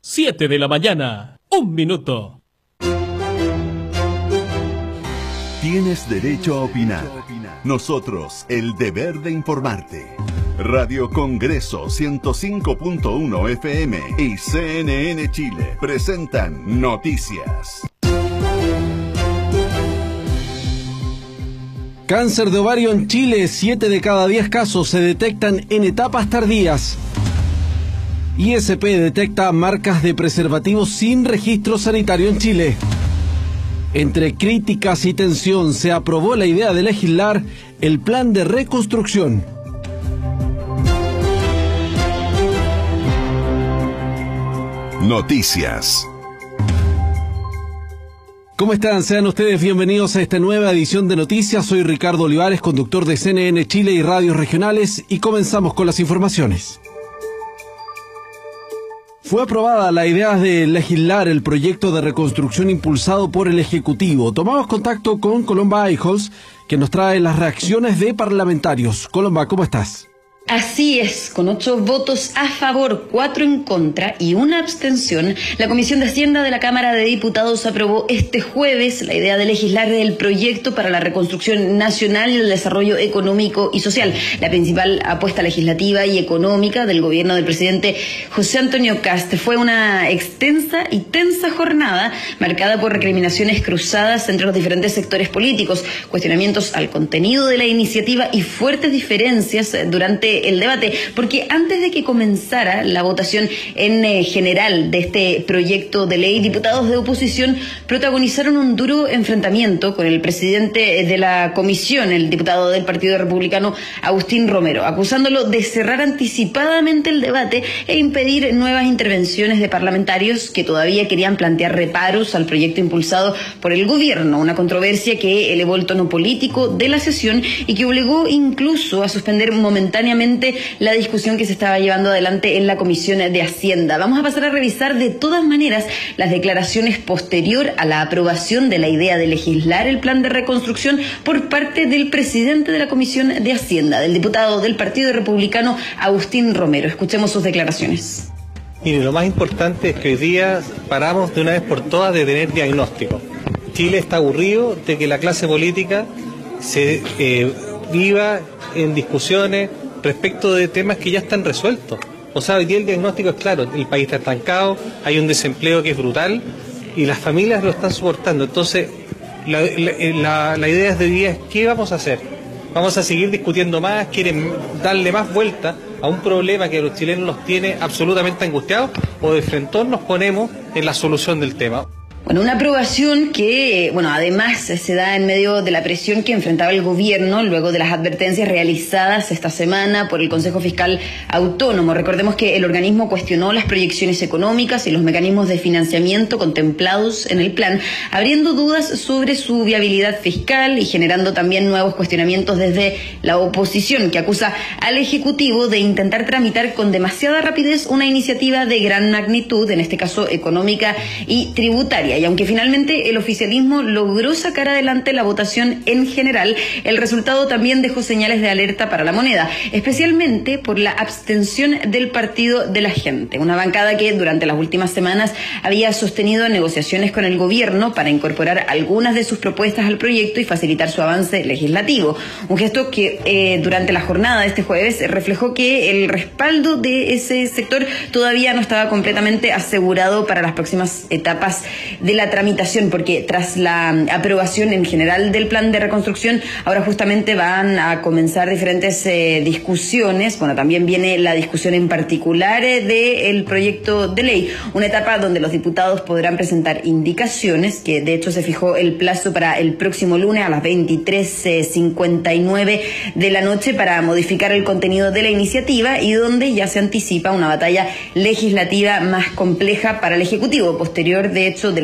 7 de la mañana, 1 minuto. Tienes derecho a opinar. Nosotros, el deber de informarte. Radio Congreso 105.1 FM y CNN Chile presentan Noticias. Cáncer de ovario en Chile, 7 de cada 10 casos se detectan en etapas tardías. ISP detecta marcas de preservativos sin registro sanitario en Chile. Entre críticas y tensión se aprobó la idea de legislar el plan de reconstrucción. Noticias. ¿Cómo están? Sean ustedes bienvenidos a esta nueva edición de Noticias. Soy Ricardo Olivares, conductor de CNN Chile y radios regionales, y comenzamos con las informaciones. Fue aprobada la idea de legislar el proyecto de reconstrucción impulsado por el Ejecutivo. Tomamos contacto con Colomba Eijols, que nos trae las reacciones de parlamentarios. Colomba, ¿cómo estás? Así es, con 8 votos a favor, 4 en contra y 1 abstención, la Comisión de Hacienda de la Cámara de Diputados aprobó este jueves la idea de legislar el proyecto para la reconstrucción nacional y el desarrollo económico y social, la principal apuesta legislativa y económica del gobierno del presidente José Antonio Kast. Fue una extensa y tensa jornada marcada por recriminaciones cruzadas entre los diferentes sectores políticos, cuestionamientos al contenido de la iniciativa y fuertes diferencias durante el debate, porque antes de que comenzara la votación en general de este proyecto de ley, diputados de oposición protagonizaron un duro enfrentamiento con el presidente de la comisión, el diputado del Partido Republicano, Agustín Romero, acusándolo de cerrar anticipadamente el debate e impedir nuevas intervenciones de parlamentarios que todavía querían plantear reparos al proyecto impulsado por el gobierno, una controversia que elevó el tono político de la sesión y que obligó incluso a suspender momentáneamente la discusión que se estaba llevando adelante en la Comisión de Hacienda. Vamos a pasar a revisar de todas maneras las declaraciones posterior a la aprobación de la idea de legislar el plan de reconstrucción por parte del presidente de la Comisión de Hacienda, del diputado del Partido Republicano, Agustín Romero. Escuchemos sus declaraciones. Mire, lo más importante es que hoy día paramos de una vez por todas de tener diagnóstico. Chile está aburrido de que la clase política se viva en discusiones respecto de temas que ya están resueltos. O sea, hoy día el diagnóstico es claro, el país está estancado, hay un desempleo que es brutal y las familias lo están soportando. Entonces, la idea de hoy día es ¿qué vamos a hacer? ¿Vamos a seguir discutiendo más? ¿Quieren darle más vuelta a un problema que a los chilenos los tiene absolutamente angustiados? ¿O de frente nos ponemos en la solución del tema? Bueno, una aprobación que, además se da en medio de la presión que enfrentaba el gobierno luego de las advertencias realizadas esta semana por el Consejo Fiscal Autónomo. Recordemos que el organismo cuestionó las proyecciones económicas y los mecanismos de financiamiento contemplados en el plan, abriendo dudas sobre su viabilidad fiscal y generando también nuevos cuestionamientos desde la oposición, que acusa al Ejecutivo de intentar tramitar con demasiada rapidez una iniciativa de gran magnitud, en este caso económica y tributaria. Y aunque finalmente el oficialismo logró sacar adelante la votación en general, el resultado también dejó señales de alerta para la moneda, especialmente por la abstención del Partido de la Gente, una bancada que durante las últimas semanas había sostenido negociaciones con el gobierno para incorporar algunas de sus propuestas al proyecto y facilitar su avance legislativo. Un gesto que durante la jornada de este jueves reflejó que el respaldo de ese sector todavía no estaba completamente asegurado para las próximas etapas de la tramitación, porque tras la aprobación en general del plan de reconstrucción, ahora justamente van a comenzar diferentes discusiones. También viene la discusión en particular del proyecto de ley, una etapa donde los diputados podrán presentar indicaciones, que de hecho se fijó el plazo para el próximo lunes a las 23:59 de la noche para modificar el contenido de la iniciativa, y donde ya se anticipa una batalla legislativa más compleja para el Ejecutivo, posterior de hecho de la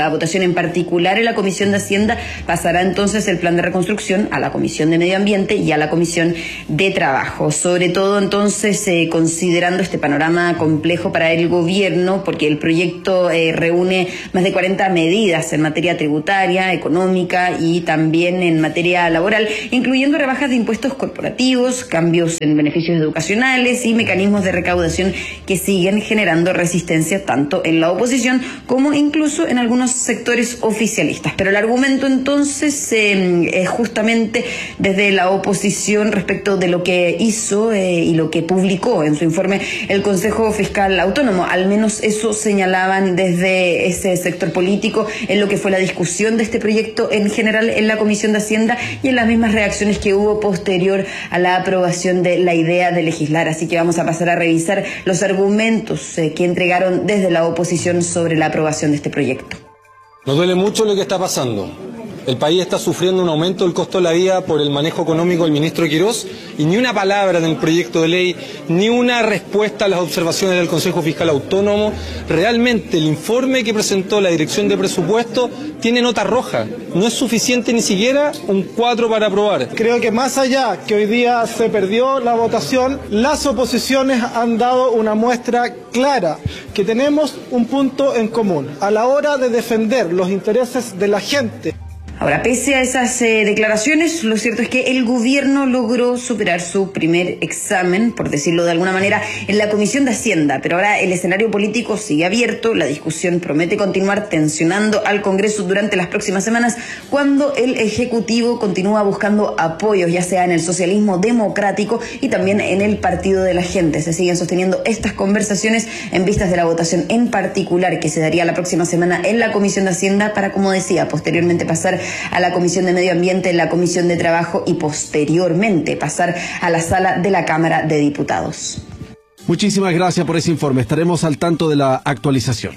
la votación en particular en la Comisión de Hacienda, pasará entonces el plan de reconstrucción a la Comisión de Medio Ambiente y a la Comisión de Trabajo. Sobre todo entonces considerando este panorama complejo para el gobierno, porque el proyecto reúne más de 40 medidas en materia tributaria, económica y también en materia laboral, incluyendo rebajas de impuestos corporativos, cambios en beneficios educacionales y mecanismos de recaudación que siguen generando resistencia tanto en la oposición como incluso en algunos sectores oficialistas. Pero el argumento entonces es justamente desde la oposición respecto de lo que hizo y lo que publicó en su informe el Consejo Fiscal Autónomo. Al menos eso señalaban desde ese sector político en lo que fue la discusión de este proyecto en general en la Comisión de Hacienda y en las mismas reacciones que hubo posterior a la aprobación de la idea de legislar. Así que vamos a pasar a revisar los argumentos que entregaron desde la oposición sobre la aprobación de este proyecto. Nos duele mucho lo que está pasando. El país está sufriendo un aumento del costo de la vida por el manejo económico del ministro Quirós y ni una palabra en el proyecto de ley, ni una respuesta a las observaciones del Consejo Fiscal Autónomo. Realmente el informe que presentó la Dirección de Presupuesto tiene nota roja. No es suficiente ni siquiera un 4 para aprobar. Creo que más allá que hoy día se perdió la votación, las oposiciones han dado una muestra clara que tenemos un punto en común a la hora de defender los intereses de la gente. Ahora, pese a esas declaraciones, lo cierto es que el gobierno logró superar su primer examen, por decirlo de alguna manera, en la Comisión de Hacienda. Pero ahora el escenario político sigue abierto, la discusión promete continuar tensionando al Congreso durante las próximas semanas, cuando el Ejecutivo continúa buscando apoyos, ya sea en el socialismo democrático y también en el Partido de la Gente. Se siguen sosteniendo estas conversaciones en vistas de la votación en particular que se daría la próxima semana en la Comisión de Hacienda para, como decía, posteriormente pasar a la Comisión de Medio Ambiente, la Comisión de Trabajo y posteriormente pasar a la sala de la Cámara de Diputados. Muchísimas gracias por ese informe. Estaremos al tanto de la actualización.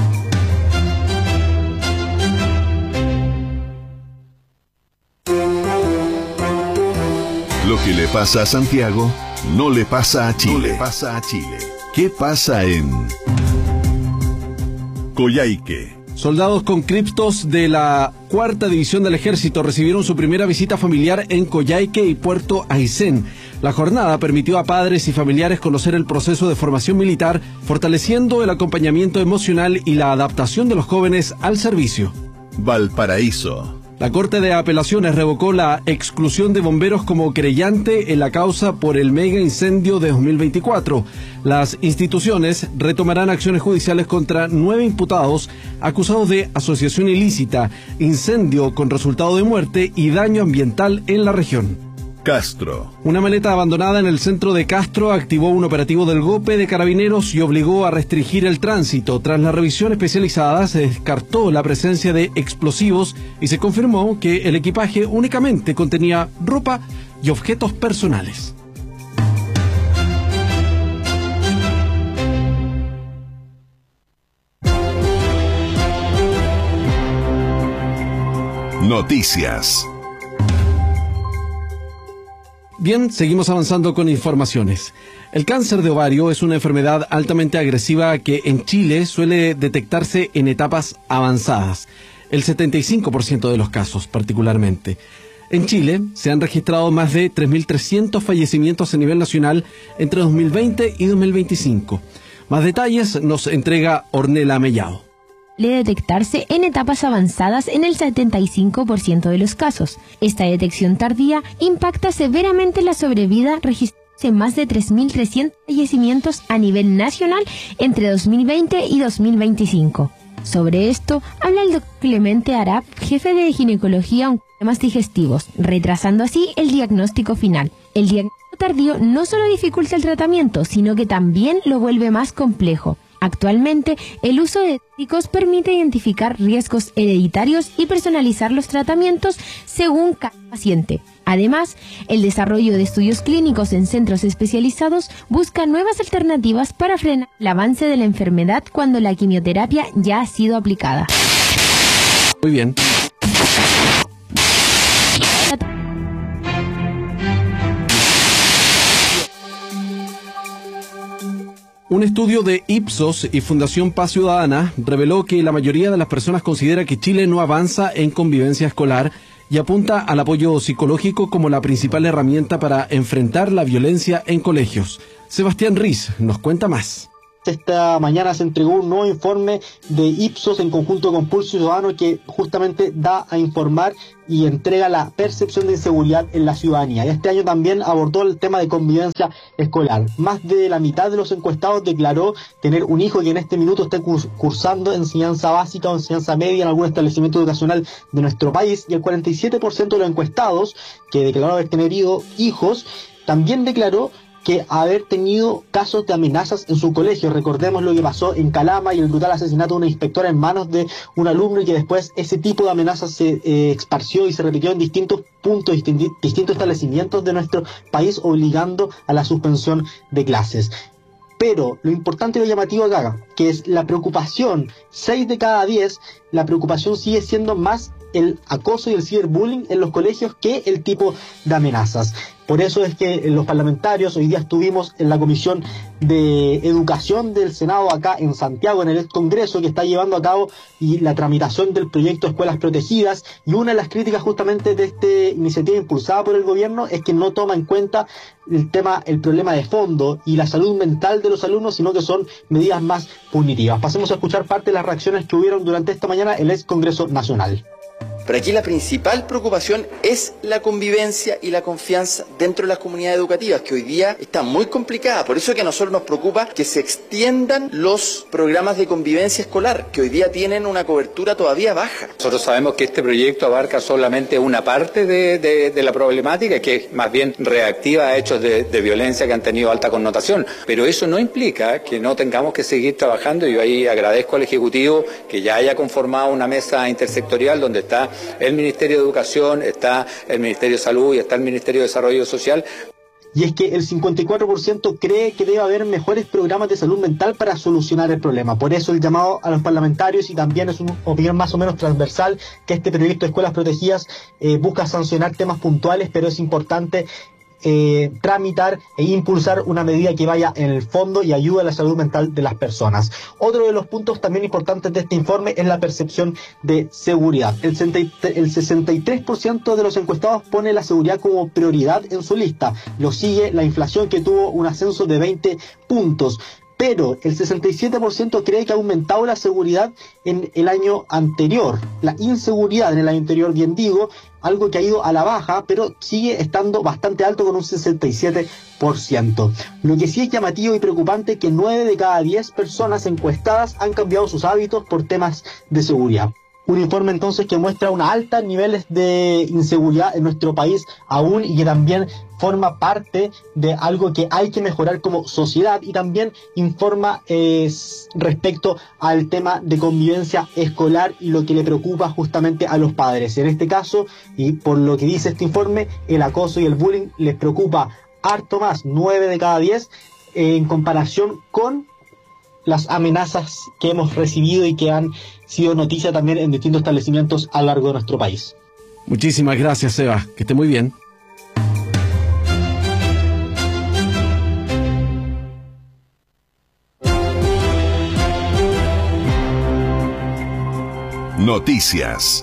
Lo que le pasa a Santiago no le pasa a Chile. ¿Qué pasa en Coyhaique? Soldados con criptos de la 4ª División del Ejército recibieron su primera visita familiar en Coyhaique y Puerto Aysén. La jornada permitió a padres y familiares conocer el proceso de formación militar, fortaleciendo el acompañamiento emocional y la adaptación de los jóvenes al servicio. Valparaíso. La Corte de Apelaciones revocó la exclusión de bomberos como querellante en la causa por el mega incendio de 2024. Las instituciones retomarán acciones judiciales contra 9 imputados acusados de asociación ilícita, incendio con resultado de muerte y daño ambiental en la región. Castro. Una maleta abandonada en el centro de Castro activó un operativo del GOPE de Carabineros y obligó a restringir el tránsito. Tras la revisión especializada se descartó la presencia de explosivos y se confirmó que el equipaje únicamente contenía ropa y objetos personales. Noticias. Bien, seguimos avanzando con informaciones. El cáncer de ovario es una enfermedad altamente agresiva que en Chile suele detectarse en etapas avanzadas, el 75% de los casos particularmente. En Chile se han registrado más de 3.300 fallecimientos a nivel nacional entre 2020 y 2025. Más detalles nos entrega Ornella Mellado. Suele detectarse en etapas avanzadas en el 75% de los casos. Esta detección tardía impacta severamente la sobrevida, registrándose más de 3.300 fallecimientos a nivel nacional entre 2020 y 2025. Sobre esto habla el doctor Clemente Arap, jefe de ginecología en temas digestivos, retrasando así el diagnóstico final. El diagnóstico tardío no solo dificulta el tratamiento, sino que también lo vuelve más complejo. Actualmente, el uso de diagnósticos permite identificar riesgos hereditarios y personalizar los tratamientos según cada paciente. Además, el desarrollo de estudios clínicos en centros especializados busca nuevas alternativas para frenar el avance de la enfermedad cuando la quimioterapia ya ha sido aplicada. Muy bien. Un estudio de Ipsos y Fundación Paz Ciudadana reveló que la mayoría de las personas considera que Chile no avanza en convivencia escolar y apunta al apoyo psicológico como la principal herramienta para enfrentar la violencia en colegios. Sebastián Riz nos cuenta más. Esta mañana se entregó un nuevo informe de Ipsos en conjunto con Pulso Ciudadano que justamente da a informar y entrega la percepción de inseguridad en la ciudadanía. Este año también abordó el tema de convivencia escolar. Más de la mitad de los encuestados declaró tener un hijo que en este minuto está cursando enseñanza básica o enseñanza media en algún establecimiento educacional de nuestro país, y el 47% de los encuestados que declaró haber tenido hijos también declaró que haber tenido casos de amenazas en su colegio. Recordemos lo que pasó en Calama y el brutal asesinato de una inspectora en manos de un alumno, y que después ese tipo de amenazas se esparció y se repitió en distintos puntos, distintos establecimientos de nuestro país, obligando a la suspensión de clases. Pero lo importante y lo llamativo acá, que es la preocupación, 6 de cada 10, la preocupación sigue siendo más el acoso y el ciberbullying en los colegios que el tipo de amenazas. Por eso es que los parlamentarios, hoy día estuvimos en la Comisión de Educación del Senado acá en Santiago, en el Congreso, que está llevando a cabo y la tramitación del proyecto de Escuelas Protegidas, y una de las críticas justamente de esta iniciativa impulsada por el gobierno es que no toma en cuenta el problema de fondo y la salud mental de los alumnos, sino que son medidas más punitivas. Pasemos a escuchar parte de las reacciones que hubieron durante esta mañana en el Congreso Nacional. Pero aquí la principal preocupación es la convivencia y la confianza dentro de las comunidades educativas, que hoy día está muy complicada. Por eso es que a nosotros nos preocupa que se extiendan los programas de convivencia escolar, que hoy día tienen una cobertura todavía baja. Nosotros sabemos que este proyecto abarca solamente una parte de la problemática, que es más bien reactiva a hechos de violencia que han tenido alta connotación. Pero eso no implica que no tengamos que seguir trabajando. Yo ahí agradezco al Ejecutivo que ya haya conformado una mesa intersectorial donde está el Ministerio de Educación, está el Ministerio de Salud y está el Ministerio de Desarrollo Social. Y es que el 54% cree que debe haber mejores programas de salud mental para solucionar el problema. Por eso el llamado a los parlamentarios, y también es una opinión más o menos transversal, que este proyecto de Escuelas Protegidas busca sancionar temas puntuales, pero es importante tramitar e impulsar una medida que vaya en el fondo y ayude a la salud mental de las personas. Otro de los puntos también importantes de este informe es la percepción de seguridad. El 63% de los encuestados pone la seguridad como prioridad en su lista. Lo sigue la inflación, que tuvo un ascenso de 20 puntos. Pero el 67% cree que ha aumentado la seguridad en el año anterior. La inseguridad en el año anterior, bien digo, algo que ha ido a la baja, pero sigue estando bastante alto con un 67%. Lo que sí es llamativo y preocupante es que 9 de cada 10 personas encuestadas han cambiado sus hábitos por temas de seguridad. Un informe entonces que muestra unos altos niveles de inseguridad en nuestro país aún, y que también forma parte de algo que hay que mejorar como sociedad, y también informa respecto al tema de convivencia escolar y lo que le preocupa justamente a los padres. En este caso, y por lo que dice este informe, el acoso y el bullying les preocupa harto más, 9 de cada 10, en comparación con las amenazas que hemos recibido y que han sido noticia también en distintos establecimientos a lo largo de nuestro país. Muchísimas gracias, Seba. Que esté muy bien. Noticias.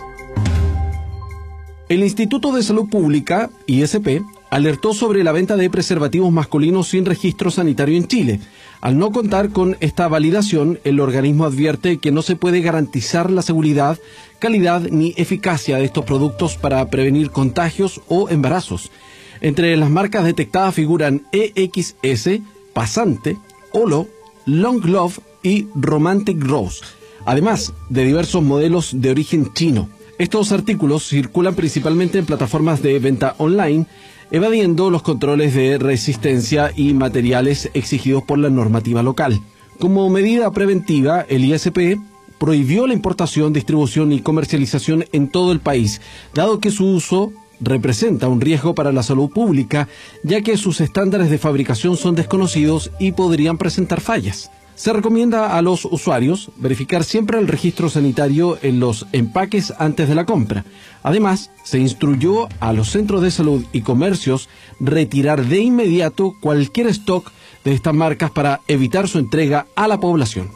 El Instituto de Salud Pública, ISP, alertó sobre la venta de preservativos masculinos sin registro sanitario en Chile. Al no contar con esta validación, el organismo advierte que no se puede garantizar la seguridad, calidad ni eficacia de estos productos para prevenir contagios o embarazos. Entre las marcas detectadas figuran EXS, Pasante, Olo, Long Love y Romantic Rose, además de diversos modelos de origen chino. Estos artículos circulan principalmente en plataformas de venta online, evadiendo los controles de resistencia y materiales exigidos por la normativa local. Como medida preventiva, el ISP prohibió la importación, distribución y comercialización en todo el país, dado que su uso representa un riesgo para la salud pública, ya que sus estándares de fabricación son desconocidos y podrían presentar fallas. Se recomienda a los usuarios verificar siempre el registro sanitario en los empaques antes de la compra. Además, se instruyó a los centros de salud y comercios retirar de inmediato cualquier stock de estas marcas para evitar su entrega a la población.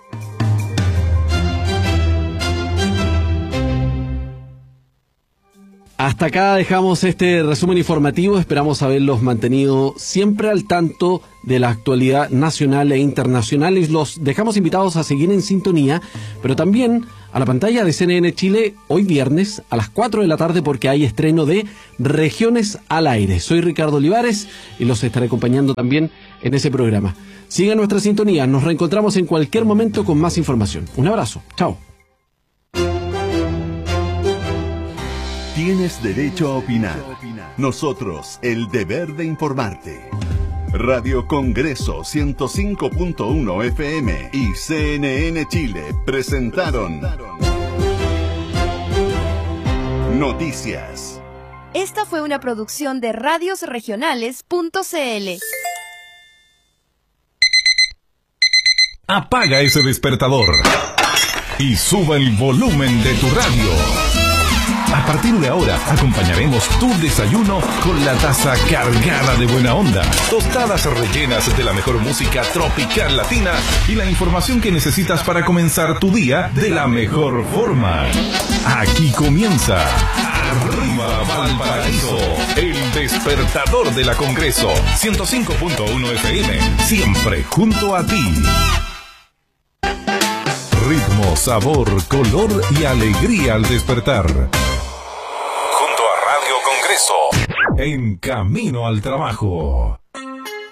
Hasta acá dejamos este resumen informativo. Esperamos haberlos mantenido siempre al tanto de la actualidad nacional e internacional. Y los dejamos invitados a seguir en sintonía, pero también a la pantalla de CNN Chile hoy viernes a las 4 de la tarde, porque hay estreno de Regiones al Aire. Soy Ricardo Olivares y los estaré acompañando también en ese programa. Sigan nuestra sintonía. Nos reencontramos en cualquier momento con más información. Un abrazo. Chao. Tienes derecho a opinar. Nosotros, el deber de informarte. Radio Congreso 105.1 FM y CNN Chile presentaron Noticias. Esta fue una producción de radiosregionales.cl. Apaga ese despertador y suba el volumen de tu radio. A partir de ahora, acompañaremos tu desayuno con la taza cargada de buena onda, tostadas rellenas de la mejor música tropical latina y la información que necesitas para comenzar tu día de la mejor forma. Aquí comienza Arriba Valparaíso, el despertador de la Congreso, 105.1 FM, siempre junto a ti. Ritmo, sabor, color y alegría al despertar. Junto a Radio Congreso, en camino al trabajo.